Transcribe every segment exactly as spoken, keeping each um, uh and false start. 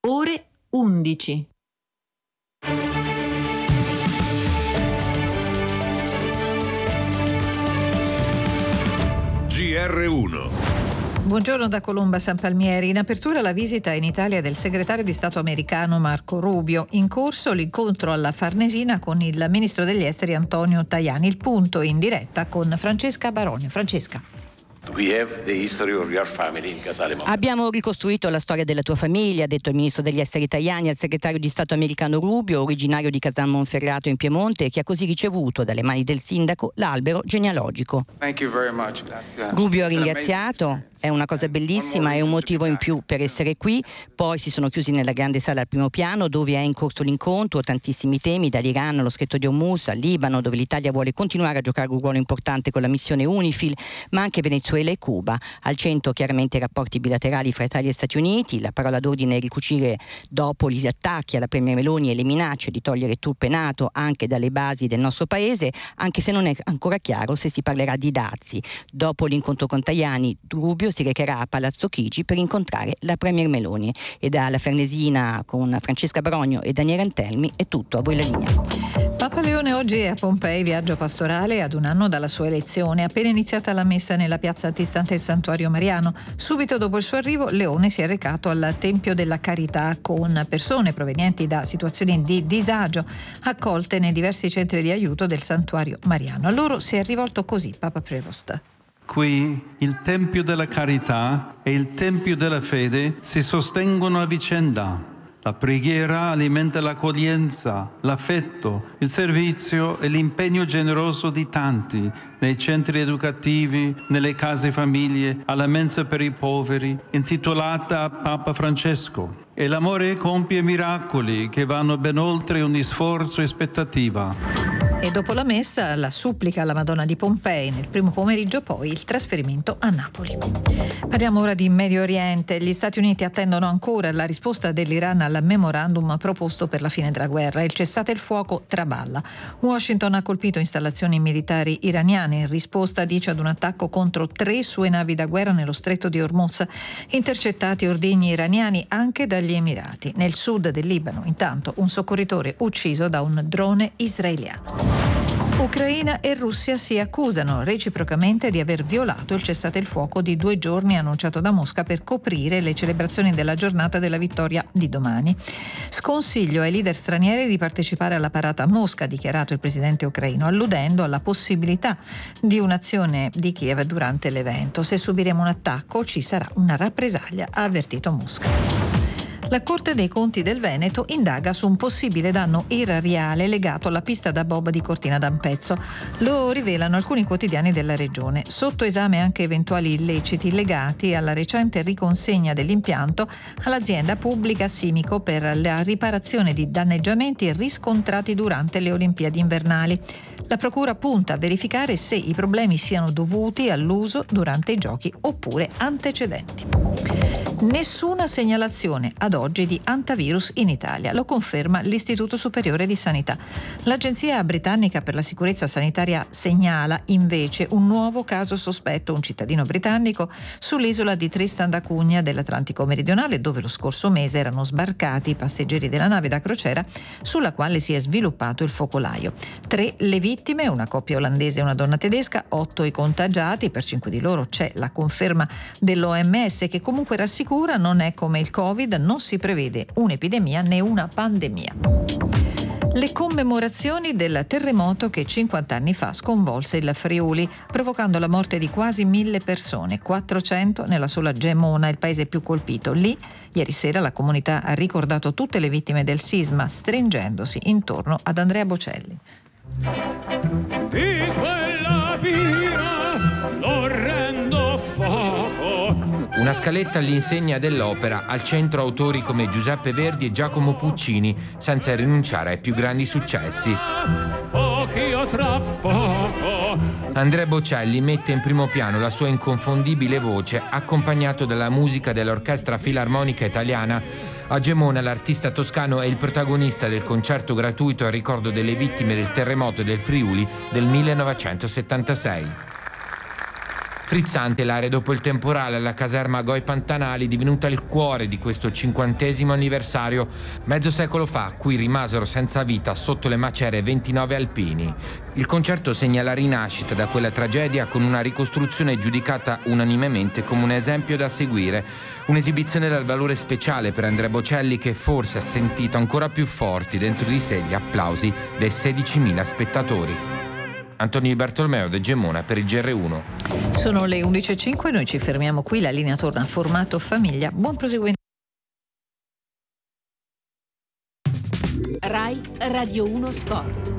ore undici. G R uno. Buongiorno da Colomba San Palmieri. In apertura la visita in Italia del segretario di Stato americano Marco Rubio. In corso l'incontro alla Farnesina con il ministro degli esteri Antonio Tajani. Il punto in diretta con Francesca Baronio. Francesca. We have the history of your family in Casale Monferrato. Abbiamo ricostruito la storia della tua famiglia, ha detto il ministro degli esteri Tajani al segretario di Stato americano Rubio, originario di Casale Monferrato in Piemonte, che ha così ricevuto dalle mani del sindaco l'albero genealogico. Thank you very much. Grazie. Rubio ha ringraziato, è una cosa bellissima, è un motivo in più per essere qui. Poi si sono chiusi nella grande sala al primo piano dove è in corso l'incontro, tantissimi temi, dall'Iran allo Stretto di Hormuz al Libano, dove l'Italia vuole continuare a giocare un ruolo importante con la missione UNIFIL, ma anche Venezuela e Cuba. Al centro chiaramente i rapporti bilaterali fra Italia e Stati Uniti. La parola d'ordine è ricucire dopo gli attacchi alla premier Meloni e le minacce di togliere truppe NATO anche dalle basi del nostro paese, anche se non è ancora chiaro se si parlerà di dazi. Dopo l'incontro con Tajani, Rubio si recherà a Palazzo Chigi per incontrare la premier Meloni. E dalla Farnesina con Francesca Baronio e Daniele Antelmi è tutto, a voi la linea. Papa Leone oggi è a Pompei, viaggio pastorale ad un anno dalla sua elezione. Appena iniziata la messa nella piazza antistante il Santuario Mariano, subito dopo il suo arrivo Leone si è recato al Tempio della Carità con persone provenienti da situazioni di disagio accolte nei diversi centri di aiuto del Santuario Mariano. A loro si è rivolto così Papa Prevost. Qui il Tempio della Carità e il Tempio della Fede si sostengono a vicenda. La preghiera alimenta l'accoglienza, l'affetto, il servizio e l'impegno generoso di tanti nei centri educativi, nelle case famiglie, alla mensa per i poveri, intitolata a Papa Francesco. E l'amore compie miracoli che vanno ben oltre ogni sforzo e aspettativa. E dopo la messa, la supplica alla Madonna di Pompei, nel primo pomeriggio poi il trasferimento a Napoli. Parliamo ora di Medio Oriente. Gli Stati Uniti attendono ancora la risposta dell'Iran al memorandum proposto per la fine della guerra. Il cessate il fuoco traballa. Washington ha colpito installazioni militari iraniane in risposta, dice, ad un attacco contro tre sue navi da guerra nello stretto di Hormuz, intercettati ordigni iraniani anche dagli Emirati. Nel sud del Libano, intanto, un soccorritore ucciso da un drone israeliano. Ucraina e Russia si accusano reciprocamente di aver violato il cessate il fuoco di due giorni annunciato da Mosca per coprire le celebrazioni della giornata della vittoria di domani. Sconsiglio ai leader stranieri di partecipare alla parata a Mosca, ha dichiarato il presidente ucraino, alludendo alla possibilità di un'azione di Kiev durante l'evento. Se subiremo un attacco ci sarà una rappresaglia, ha avvertito Mosca. La Corte dei Conti del Veneto indaga su un possibile danno erariale legato alla pista da bob di Cortina d'Ampezzo. Lo rivelano alcuni quotidiani della regione. Sotto esame anche eventuali illeciti legati alla recente riconsegna dell'impianto all'azienda pubblica Simico per la riparazione di danneggiamenti riscontrati durante le Olimpiadi invernali. La procura punta a verificare se i problemi siano dovuti all'uso durante i giochi oppure antecedenti. Nessuna segnalazione ad oggi di antivirus in Italia, lo conferma l'Istituto Superiore di Sanità. L'Agenzia britannica per la sicurezza sanitaria segnala invece un nuovo caso sospetto, un cittadino britannico, sull'isola di Tristan da Cunha dell'Atlantico meridionale, dove lo scorso mese erano sbarcati i passeggeri della nave da crociera sulla quale si è sviluppato il focolaio. Tre le vittime, una coppia olandese e una donna tedesca, otto i contagiati, per cinque di loro c'è la conferma dell'O M S che comunque rassicura non è come il Covid, non si prevede un'epidemia né una pandemia. Le commemorazioni del terremoto che cinquanta anni fa sconvolse il Friuli, provocando la morte di quasi mille persone, quattrocento nella sola Gemona, il paese più colpito. Lì, ieri sera, la comunità ha ricordato tutte le vittime del sisma, stringendosi intorno ad Andrea Bocelli. Di quella via l'orrendo fuoco. Una scaletta all'insegna dell'opera, al centro autori come Giuseppe Verdi e Giacomo Puccini, senza rinunciare ai più grandi successi. Andrea Bocelli mette in primo piano la sua inconfondibile voce, accompagnato dalla musica dell'Orchestra Filarmonica Italiana. A Gemona l'artista toscano è il protagonista del concerto gratuito a ricordo delle vittime del terremoto del Friuli del millenovecentosettantasei. Frizzante l'area dopo il temporale alla caserma Goi Pantanali, divenuta il cuore di questo cinquantesimo anniversario. Mezzo secolo fa qui rimasero senza vita sotto le macerie ventinove alpini. Il concerto segna la rinascita da quella tragedia con una ricostruzione giudicata unanimemente come un esempio da seguire. Un'esibizione dal valore speciale per Andrea Bocelli, che forse ha sentito ancora più forti dentro di sé gli applausi dei sedicimila spettatori. Antonio Di Bartolomeo da Gemona per il G R uno. Sono le undici e cinque, noi ci fermiamo qui, la linea torna a formato famiglia. Buon proseguimento. Rai Radio uno Sport.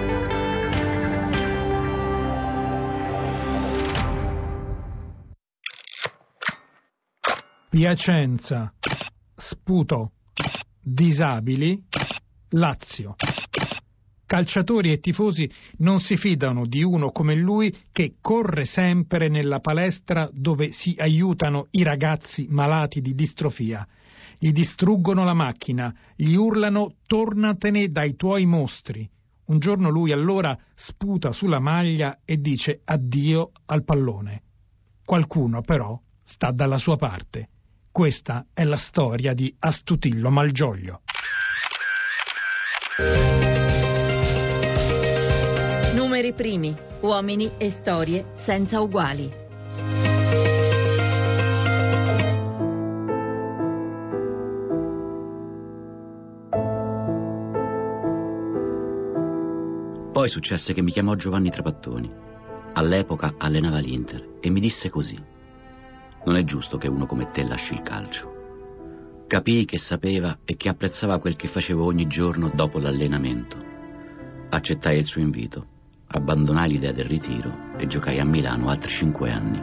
Piacenza, sputo, disabili, Lazio. Calciatori e tifosi non si fidano di uno come lui che corre sempre nella palestra dove si aiutano i ragazzi malati di distrofia. Gli distruggono la macchina, gli urlano tornatene dai tuoi mostri. Un giorno lui allora sputa sulla maglia e dice addio al pallone. Qualcuno però sta dalla sua parte. Questa è la storia di Astutillo Malgioglio. Numeri primi, uomini e storie senza uguali. Poi successe che mi chiamò Giovanni Trapattoni. All'epoca allenava l'Inter e mi disse così: non è giusto che uno come te lasci il calcio. Capii che sapeva e che apprezzava quel che facevo ogni giorno dopo l'allenamento. Accettai il suo invito, abbandonai l'idea del ritiro e giocai a Milano altri cinque anni.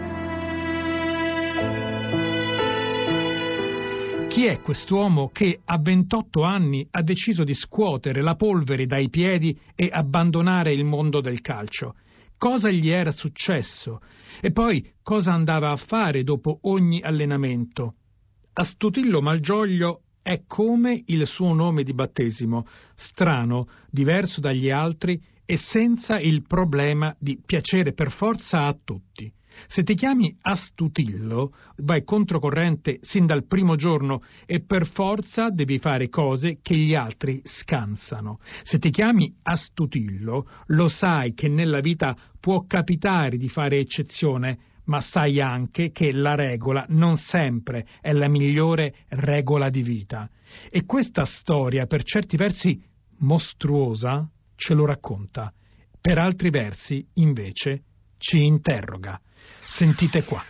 Chi è quest'uomo che a ventotto anni ha deciso di scuotere la polvere dai piedi e abbandonare il mondo del calcio? Cosa gli era successo? E poi cosa andava a fare dopo ogni allenamento? Astutillo Malgioglio è come il suo nome di battesimo, strano, diverso dagli altri e senza il problema di piacere per forza a tutti. Se ti chiami Astutillo, vai controcorrente sin dal primo giorno e per forza devi fare cose che gli altri scansano. Se ti chiami Astutillo, lo sai che nella vita può capitare di fare eccezione, ma sai anche che la regola non sempre è la migliore regola di vita. E questa storia, per certi versi mostruosa, ce lo racconta. Per altri versi, invece, ci interroga. Sentite qua.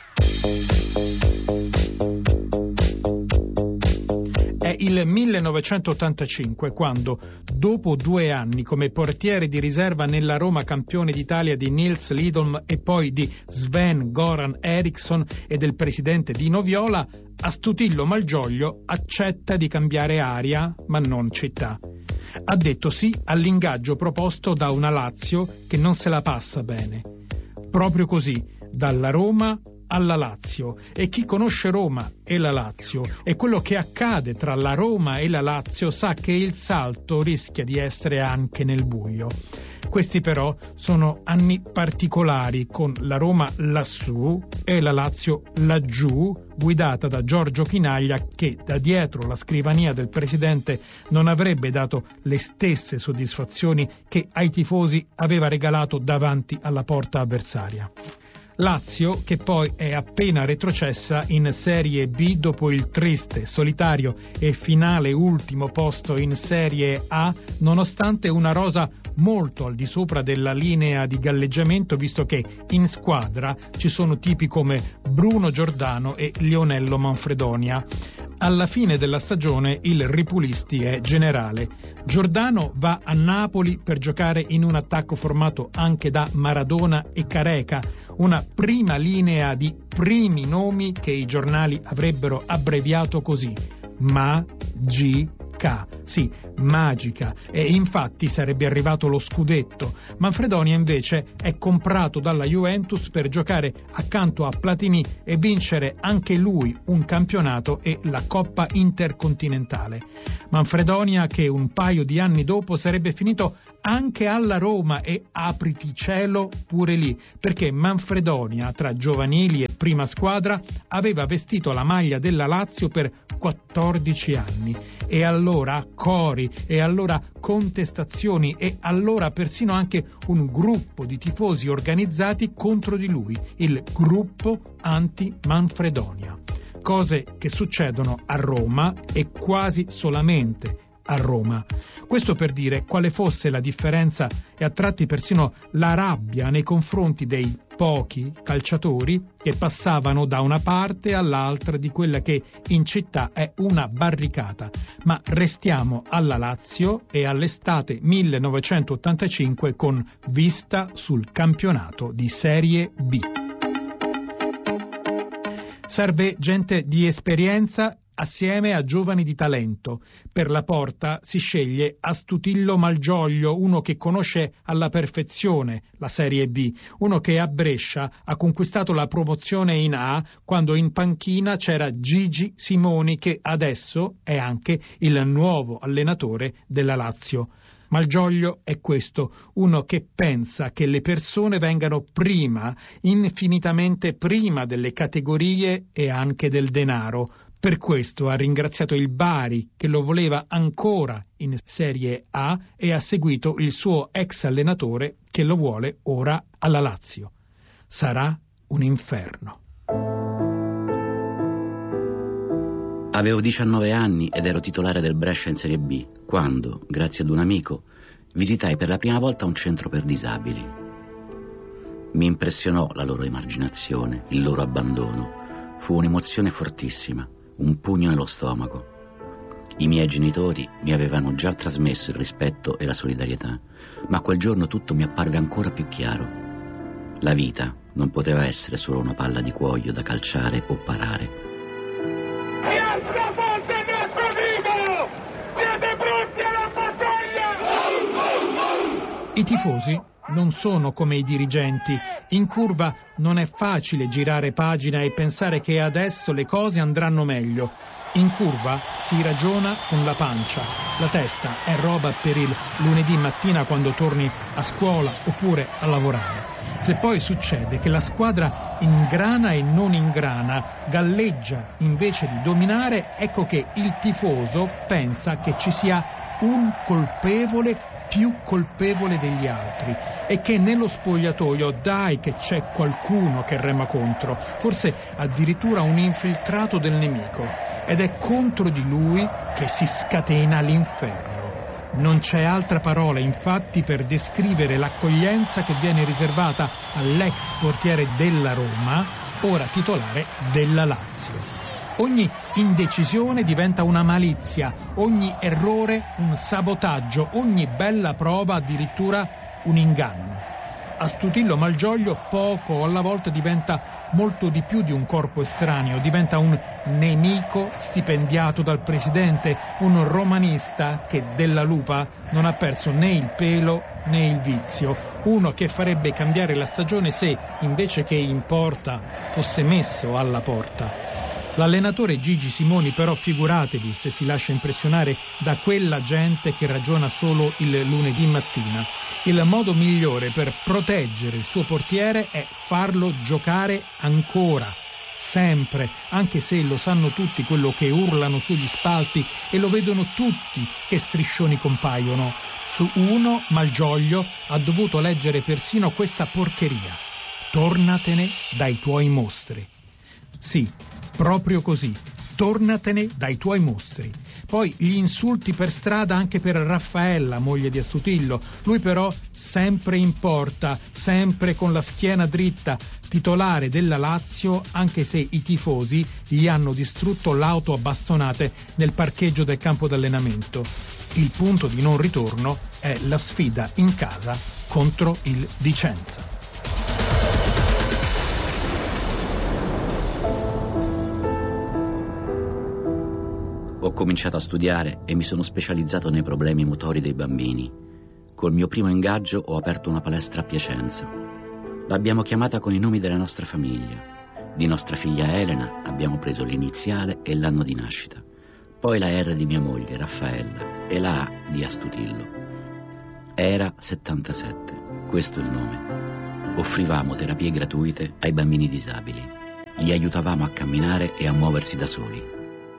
È il millenovecentottantacinque quando, dopo due anni come portiere di riserva nella Roma campione d'Italia di Nils Lidholm e poi di Sven-Goran Eriksson e del presidente Dino Viola, Astutillo Malgioglio accetta di cambiare aria, ma non città. Ha detto sì all'ingaggio proposto da una Lazio che non se la passa bene. Proprio così, dalla Roma alla Lazio, e chi conosce Roma e la Lazio e quello che accade tra la Roma e la Lazio sa che il salto rischia di essere anche nel buio. Questi però sono anni particolari, con la Roma lassù e la Lazio laggiù, guidata da Giorgio Chinaglia, che da dietro la scrivania del presidente non avrebbe dato le stesse soddisfazioni che ai tifosi aveva regalato davanti alla porta avversaria. Lazio che poi è appena retrocessa in Serie B dopo il triste, solitario e finale ultimo posto in Serie A, nonostante una rosa molto al di sopra della linea di galleggiamento, visto che in squadra ci sono tipi come Bruno Giordano e Lionello Manfredonia. Alla fine della stagione il Ripulisti è generale. Giordano va a Napoli per giocare in un attacco formato anche da Maradona e Careca, una prima linea di primi nomi che i giornali avrebbero abbreviato così: Ma G K, sì, magica, e infatti sarebbe arrivato lo scudetto. Manfredonia invece è comprato dalla Juventus per giocare accanto a Platini e vincere anche lui un campionato e la Coppa Intercontinentale. Manfredonia che un paio di anni dopo sarebbe finito anche alla Roma, e apriti cielo pure lì, perché Manfredonia tra giovanili e prima squadra aveva vestito la maglia della Lazio per quattordici anni, e allora cori, e allora contestazioni, e allora persino anche un gruppo di tifosi organizzati contro di lui, il gruppo anti-Manfredonia. Cose che succedono a Roma e quasi solamente a Roma. Questo per dire quale fosse la differenza e a tratti persino la rabbia nei confronti dei pochi calciatori che passavano da una parte all'altra di quella che in città è una barricata. Ma restiamo alla Lazio e all'estate millenovecentottantacinque con vista sul campionato di Serie B. Serve gente di esperienza assieme a giovani di talento. Per la porta si sceglie Astutillo Malgioglio, uno che conosce alla perfezione la Serie B, uno che a Brescia ha conquistato la promozione in A quando in panchina c'era Gigi Simoni, che adesso è anche il nuovo allenatore della Lazio. Malgioglio è questo, uno che pensa che le persone vengano prima, infinitamente prima delle categorie e anche del denaro. Per questo ha ringraziato il Bari, che lo voleva ancora in Serie A, e ha seguito il suo ex allenatore, che lo vuole ora alla Lazio. Sarà un inferno. Avevo diciannove anni ed ero titolare del Brescia in Serie B, quando, grazie ad un amico, visitai per la prima volta un centro per disabili. Mi impressionò la loro emarginazione, il loro abbandono. Fu un'emozione fortissima, un pugno nello stomaco. I miei genitori mi avevano già trasmesso il rispetto e la solidarietà, ma quel giorno tutto mi apparve ancora più chiaro. La vita non poteva essere solo una palla di cuoio da calciare o parare. Piazza Ponte nostro vivo! Siete pronti alla battaglia? I tifosi non sono come i dirigenti. In curva non è facile girare pagina e pensare che adesso le cose andranno meglio. In curva si ragiona con la pancia. La testa è roba per il lunedì mattina quando torni a scuola oppure a lavorare. Se poi succede che la squadra ingrana e non ingrana, galleggia invece di dominare, ecco che il tifoso pensa che ci sia un colpevole più colpevole degli altri e che nello spogliatoio dai che c'è qualcuno che rema contro, forse addirittura un infiltrato del nemico, ed è contro di lui che si scatena l'inferno. Non c'è altra parola infatti per descrivere l'accoglienza che viene riservata all'ex portiere della Roma, ora titolare della Lazio. Ogni indecisione diventa una malizia, ogni errore un sabotaggio, ogni bella prova addirittura un inganno. Astutillo Malgioglio poco alla volta diventa molto di più di un corpo estraneo, diventa un nemico stipendiato dal presidente, un romanista che della lupa non ha perso né il pelo né il vizio, uno che farebbe cambiare la stagione se invece che in porta fosse messo alla porta. L'allenatore Gigi Simoni però figuratevi se si lascia impressionare da quella gente che ragiona solo il lunedì mattina. Il modo migliore per proteggere il suo portiere è farlo giocare ancora, sempre, anche se lo sanno tutti quello che urlano sugli spalti e lo vedono tutti che striscioni compaiono. Su uno Malgioglio ha dovuto leggere persino questa porcheria: tornatene dai tuoi mostri. Sì, proprio così, tornatene dai tuoi mostri. Poi gli insulti per strada anche per Raffaella, moglie di Astutillo. Lui però sempre in porta, sempre con la schiena dritta, titolare della Lazio, anche se i tifosi gli hanno distrutto l'auto a bastonate nel parcheggio del campo d'allenamento. Il punto di non ritorno è la sfida in casa contro il Vicenza. Ho cominciato a studiare e mi sono specializzato nei problemi motori dei bambini. Col mio primo ingaggio ho aperto una palestra a Piacenza. L'abbiamo chiamata con i nomi della nostra famiglia. Di nostra figlia Elena abbiamo preso l'iniziale e l'anno di nascita. Poi la R di mia moglie, Raffaella, e la A di Astutillo. Era settantasette, questo è il nome. Offrivamo terapie gratuite ai bambini disabili. Li aiutavamo a camminare e a muoversi da soli.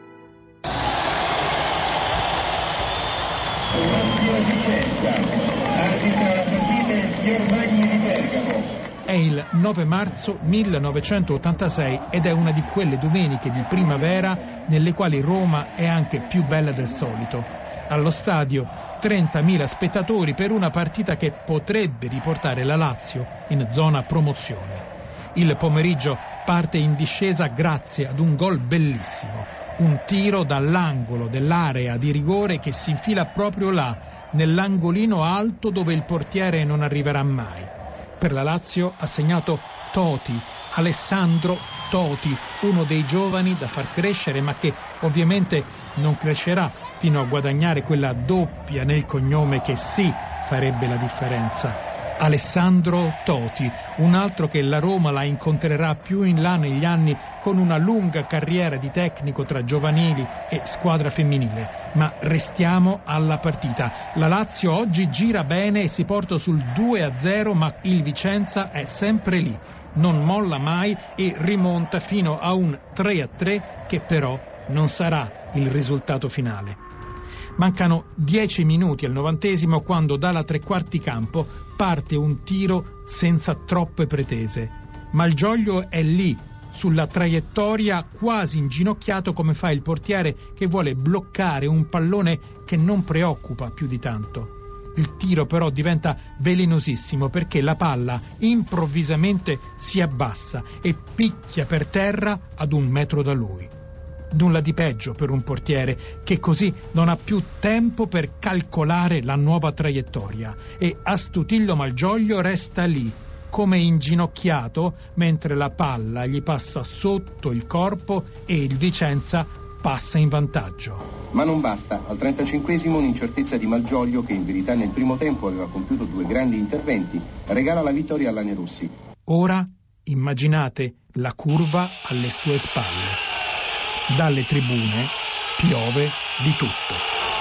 È il nove marzo millenovecentottantasei ed è una di quelle domeniche di primavera nelle quali Roma è anche più bella del solito. Allo stadio trentamila spettatori per una partita che potrebbe riportare la Lazio in zona promozione. Il pomeriggio parte in discesa grazie ad un gol bellissimo, un tiro dall'angolo dell'area di rigore che si infila proprio là, nell'angolino alto dove il portiere non arriverà mai. Per la Lazio ha segnato Toti, Alessandro Toti, uno dei giovani da far crescere ma che ovviamente non crescerà fino a guadagnare quella doppia nel cognome che sì farebbe la differenza. Alessandro Toti, un altro che la Roma la incontrerà più in là negli anni con una lunga carriera di tecnico tra giovanili e squadra femminile. Ma restiamo alla partita. La Lazio oggi gira bene e si porta sul due a zero, ma il Vicenza è sempre lì, non molla mai e rimonta fino a un tre a tre che però non sarà il risultato finale. Mancano dieci minuti al novantesimo quando dalla tre quarti campo parte un tiro senza troppe pretese. Malgioglio è lì, sulla traiettoria, quasi inginocchiato come fa il portiere che vuole bloccare un pallone che non preoccupa più di tanto. Il tiro però diventa velenosissimo perché la palla improvvisamente si abbassa e picchia per terra ad un metro da lui. Nulla di peggio per un portiere che così non ha più tempo per calcolare la nuova traiettoria e Astutillo Malgioglio resta lì, come inginocchiato, mentre la palla gli passa sotto il corpo e il Vicenza passa in vantaggio. Ma non basta, al trentacinquesimo un'incertezza di Malgioglio, che in verità nel primo tempo aveva compiuto due grandi interventi, regala la vittoria alla Nerossi. Ora immaginate la curva alle sue spalle. Dalle tribune piove di tutto.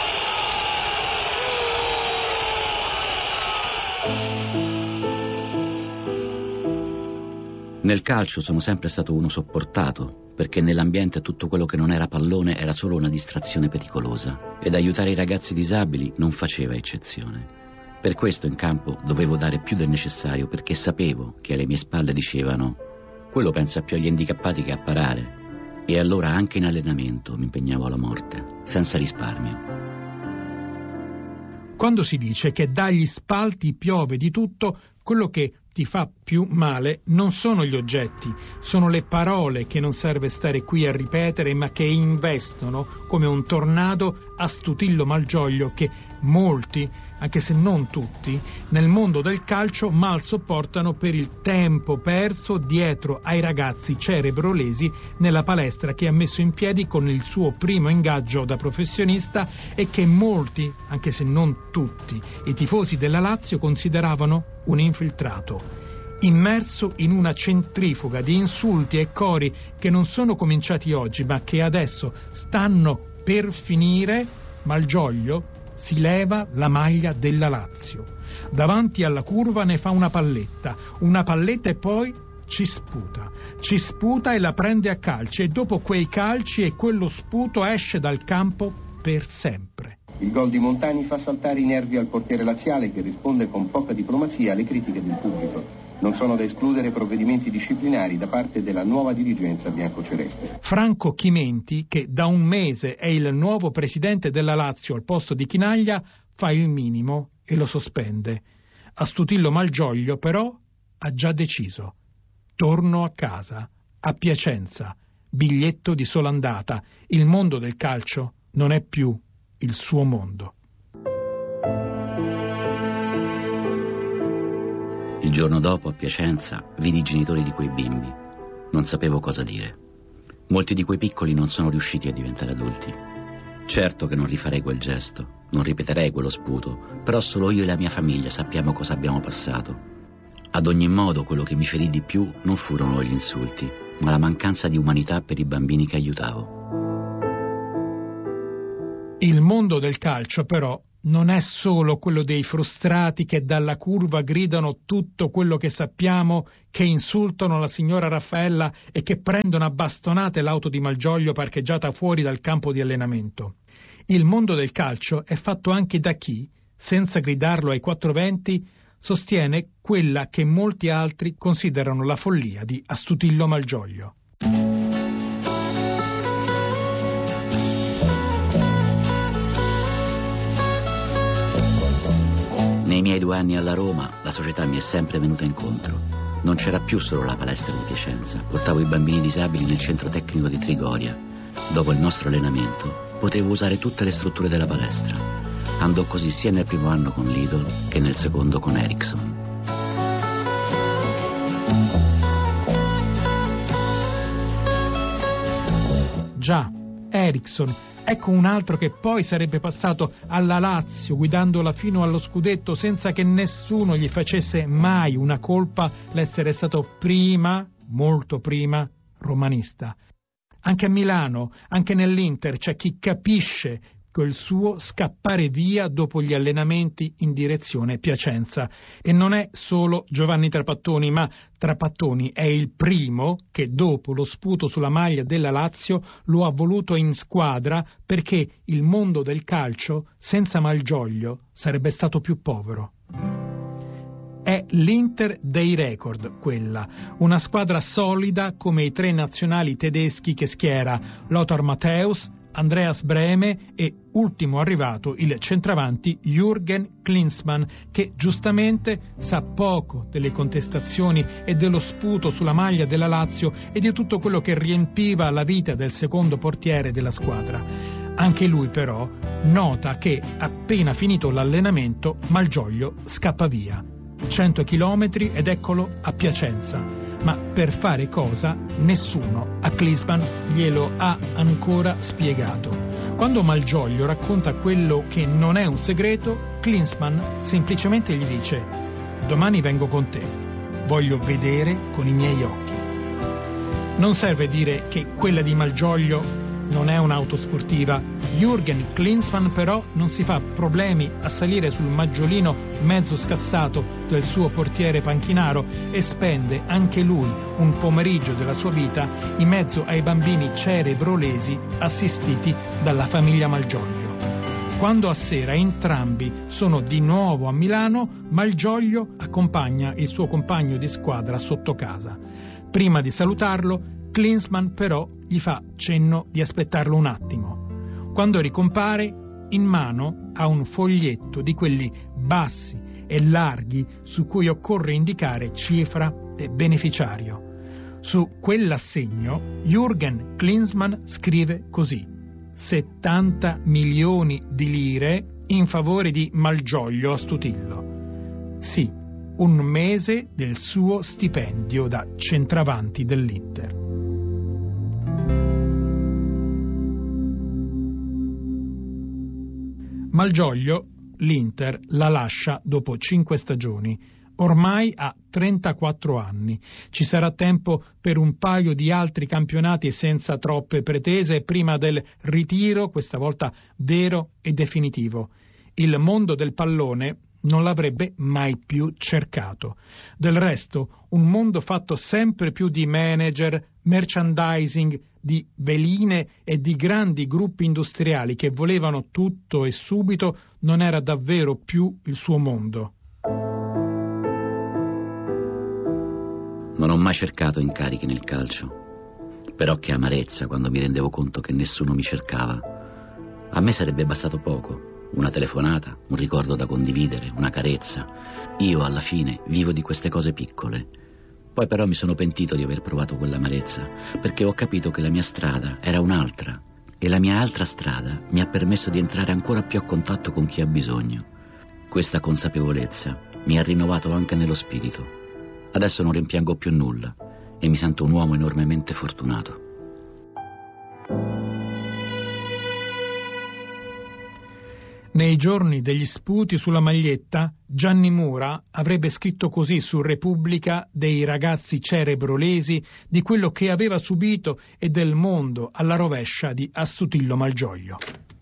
Nel calcio sono sempre stato uno sopportato, perché nell'ambiente tutto quello che non era pallone era solo una distrazione pericolosa, ed aiutare i ragazzi disabili non faceva eccezione. Per questo in campo dovevo dare più del necessario, perché sapevo che alle mie spalle dicevano: quello pensa più agli handicappati che a parare. E allora anche in allenamento mi impegnavo alla morte, senza risparmio. Quando si dice che dagli spalti piove di tutto, quello che ti fa più male non sono gli oggetti, sono le parole che non serve stare qui a ripetere, ma che investono come un tornado Astutillo Malgioglio che molti, anche se non tutti, nel mondo del calcio mal sopportano per il tempo perso dietro ai ragazzi cerebrolesi nella palestra che ha messo in piedi con il suo primo ingaggio da professionista e che molti, anche se non tutti, i tifosi della Lazio consideravano un infiltrato. Immerso in una centrifuga di insulti e cori che non sono cominciati oggi ma che adesso stanno per finire, Malgioglio si leva la maglia della Lazio. Davanti alla curva ne fa una palletta, una palletta e poi ci sputa. Ci sputa e la prende a calci e dopo quei calci e quello sputo esce dal campo per sempre. Il gol di Montani fa saltare i nervi al portiere laziale che risponde con poca diplomazia alle critiche del pubblico. Non sono da escludere provvedimenti disciplinari da parte della nuova dirigenza biancoceleste. Franco Chimenti, che da un mese è il nuovo presidente della Lazio al posto di Chinaglia, fa il minimo e lo sospende. Astutillo Malgioglio però ha già deciso. Torno a casa, a Piacenza, biglietto di sola andata. Il mondo del calcio non è più il suo mondo. Il giorno dopo a Piacenza vidi i genitori di quei bimbi. Non sapevo cosa dire. Molti di quei piccoli non sono riusciti a diventare adulti. Certo che non rifarei quel gesto, non ripeterei quello sputo, però solo io e la mia famiglia sappiamo cosa abbiamo passato. Ad ogni modo, quello che mi ferì di più non furono gli insulti, ma la mancanza di umanità per i bambini che aiutavo. Il mondo del calcio, però, non è solo quello dei frustrati che dalla curva gridano tutto quello che sappiamo, che insultano la signora Raffaella e che prendono a bastonate l'auto di Malgioglio parcheggiata fuori dal campo di allenamento. Il mondo del calcio è fatto anche da chi, senza gridarlo ai quattro venti, sostiene quella che molti altri considerano la follia di Astutillo Malgioglio. Nei miei due anni alla Roma la società mi è sempre venuta incontro. Non c'era più solo la palestra di Piacenza, portavo i bambini disabili nel centro tecnico di Trigoria. Dopo il nostro allenamento potevo usare tutte le strutture della palestra. Andò così sia nel primo anno con Lidl che nel secondo con Ericsson. Già, Ericsson. Ecco un altro che poi sarebbe passato alla Lazio, guidandola fino allo scudetto senza che nessuno gli facesse mai una colpa l'essere stato prima, molto prima, romanista. Anche a Milano, anche nell'Inter c'è chi capisce quel suo scappare via dopo gli allenamenti in direzione Piacenza. E non è solo Giovanni Trapattoni, ma Trapattoni è il primo che dopo lo sputo sulla maglia della Lazio lo ha voluto in squadra perché il mondo del calcio senza Malgioglio sarebbe stato più povero. È l'Inter dei record, quella, una squadra solida come i tre nazionali tedeschi che schiera Lothar Matthäus, Andreas Brehme e, ultimo arrivato, il centravanti Jürgen Klinsmann, che giustamente sa poco delle contestazioni e dello sputo sulla maglia della Lazio e di tutto quello che riempiva la vita del secondo portiere della squadra. Anche lui, però, nota che, appena finito l'allenamento, Malgioglio scappa via. cento chilometri ed eccolo a Piacenza. Ma per fare cosa nessuno a Klinsmann glielo ha ancora spiegato. Quando Malgioglio racconta quello che non è un segreto, Klinsmann semplicemente gli dice: domani vengo con te, voglio vedere con i miei occhi. Non serve dire che quella di Malgioglio non è un'auto sportiva. Jürgen Klinsmann però non si fa problemi a salire sul maggiolino mezzo scassato del suo portiere panchinaro e spende anche lui un pomeriggio della sua vita in mezzo ai bambini cerebrolesi assistiti dalla famiglia Malgioglio. Quando a sera entrambi sono di nuovo a Milano, Malgioglio accompagna il suo compagno di squadra sotto casa. Prima di salutarlo, Klinsmann però gli fa cenno di aspettarlo un attimo. Quando ricompare, in mano ha un foglietto di quelli bassi e larghi su cui occorre indicare cifra e beneficiario. Su quell'assegno Jürgen Klinsmann scrive così: settanta milioni di lire in favore di Malgioglio Astutillo. Sì, un mese del suo stipendio da centravanti dell'Inter. Malgioglio l'Inter la lascia dopo cinque stagioni. Ormai ha trentaquattro anni. Ci sarà tempo per un paio di altri campionati senza troppe pretese prima del ritiro, questa volta vero e definitivo. Il mondo del pallone non l'avrebbe mai più cercato. Del resto, un mondo fatto sempre più di manager, merchandising, di veline e di grandi gruppi industriali che volevano tutto e subito non era davvero più il suo mondo. Non ho mai cercato incarichi nel calcio, però che amarezza quando mi rendevo conto che nessuno mi cercava. A me sarebbe bastato poco, una telefonata, un ricordo da condividere, una carezza. Io alla fine vivo di queste cose piccole. Poi però mi sono pentito di aver provato quell'amarezza, perché ho capito che la mia strada era un'altra e la mia altra strada mi ha permesso di entrare ancora più a contatto con chi ha bisogno. Questa consapevolezza mi ha rinnovato anche nello spirito. Adesso non rimpiango più nulla e mi sento un uomo enormemente fortunato. Nei giorni degli sputi sulla maglietta, Gianni Mura avrebbe scritto così su Repubblica dei ragazzi cerebrolesi, di quello che aveva subito e del mondo alla rovescia di Astutillo Malgioglio.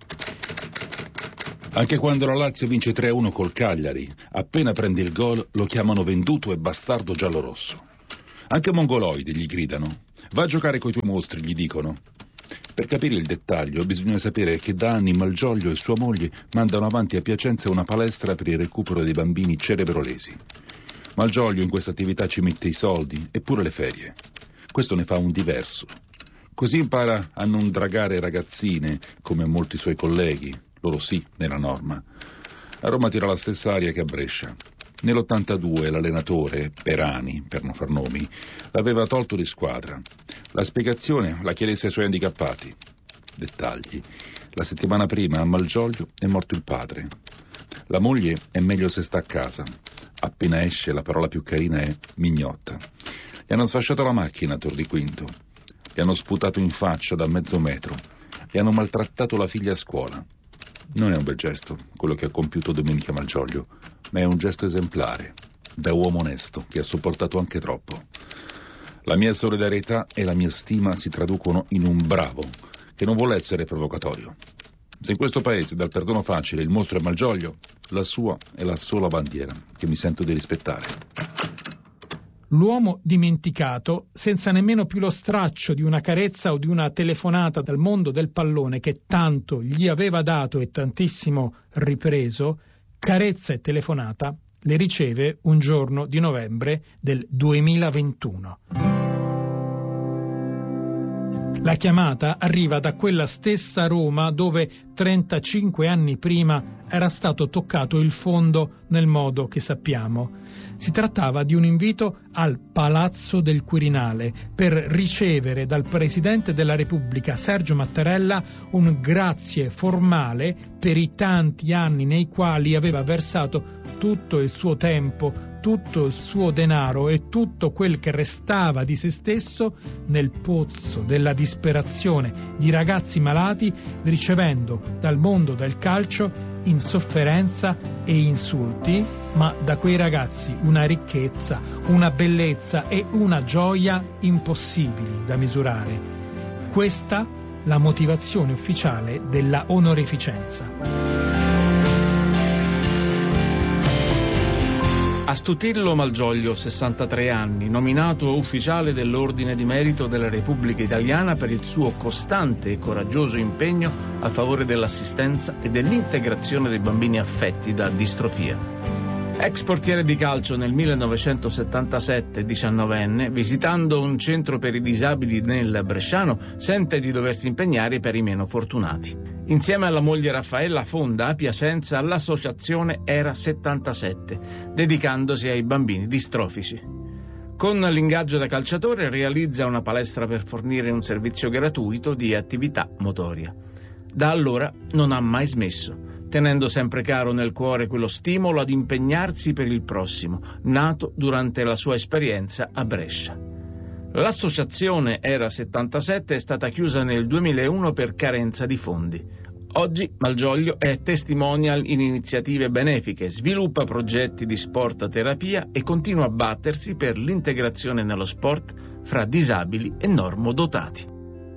Anche quando la Lazio vince tre a uno col Cagliari, appena prende il gol lo chiamano venduto e bastardo giallorosso. Anche mongoloidi gli gridano. Va a giocare coi tuoi mostri, gli dicono. Per capire il dettaglio bisogna sapere che da anni Malgioglio e sua moglie mandano avanti a Piacenza una palestra per il recupero dei bambini cerebrolesi. Malgioglio in questa attività ci mette i soldi e pure le ferie. Questo ne fa un diverso. Così impara a non dragare ragazzine come molti suoi colleghi, loro sì, nella norma. A Roma tira la stessa aria che a Brescia. Nell'ottantadue l'allenatore, Perani, per non far nomi, l'aveva tolto di squadra. La spiegazione la chiedesse ai suoi handicappati. Dettagli. La settimana prima a Malgioglio è morto il padre. La moglie è meglio se sta a casa. Appena esce la parola più carina è mignotta. Gli hanno sfasciato la macchina a Tor di Quinto. Gli hanno sputato in faccia da mezzo metro. Gli hanno maltrattato la figlia a scuola. Non è un bel gesto quello che ha compiuto Domenica Malgioglio, ma è un gesto esemplare, da uomo onesto che ha sopportato anche troppo. La mia solidarietà e la mia stima si traducono in un bravo che non vuole essere provocatorio. Se in questo paese dal perdono facile il mostro è Malgioglio, la sua è la sola bandiera che mi sento di rispettare. L'uomo dimenticato, senza nemmeno più lo straccio di una carezza o di una telefonata dal mondo del pallone che tanto gli aveva dato e tantissimo ripreso, carezza e telefonata le riceve un giorno di novembre del duemilaventuno. La chiamata arriva da quella stessa Roma dove trentacinque anni prima era stato toccato il fondo nel modo che sappiamo. Si trattava di un invito al Palazzo del Quirinale per ricevere dal Presidente della Repubblica Sergio Mattarella un grazie formale per i tanti anni nei quali aveva versato tutto il suo tempo, tutto il suo denaro e tutto quel che restava di se stesso nel pozzo della disperazione di ragazzi malati, ricevendo dal mondo del calcio insofferenza e insulti, ma da quei ragazzi una ricchezza, una bellezza e una gioia impossibili da misurare. Questa la motivazione ufficiale della onorificenza. Astutillo Malgioglio, sessantatré anni, nominato ufficiale dell'Ordine di Merito della Repubblica Italiana per il suo costante e coraggioso impegno a favore dell'assistenza e dell'integrazione dei bambini affetti da distrofia. Ex portiere di calcio nel millenovecentosettantasette, diciannovenne, visitando un centro per i disabili nel Bresciano, sente di doversi impegnare per i meno fortunati. Insieme alla moglie Raffaella fonda a Piacenza l'associazione Era settantasette, dedicandosi ai bambini distrofici. Con l'ingaggio da calciatore realizza una palestra per fornire un servizio gratuito di attività motoria. Da allora non ha mai smesso, tenendo sempre caro nel cuore quello stimolo ad impegnarsi per il prossimo, nato durante la sua esperienza a Brescia. L'associazione Era settantasette è stata chiusa nel duemilauno per carenza di fondi. Oggi Malgioglio è testimonial in iniziative benefiche, sviluppa progetti di sport terapia e continua a battersi per l'integrazione nello sport fra disabili e normodotati.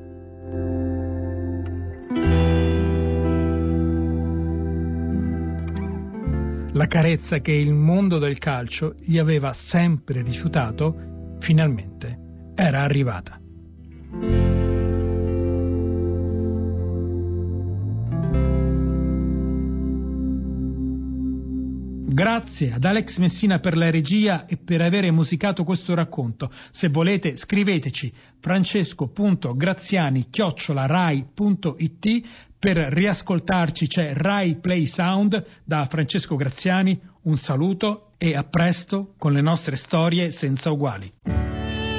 La carezza che il mondo del calcio gli aveva sempre rifiutato, finalmente era arrivata. Grazie ad Alex Messina per la regia e per avere musicato questo racconto. Se volete scriveteci francesco punto graziani chiocciola rai punto it. Per riascoltarci c'è Rai Play Sound da Francesco Graziani. Un saluto e a presto con le nostre storie senza uguali.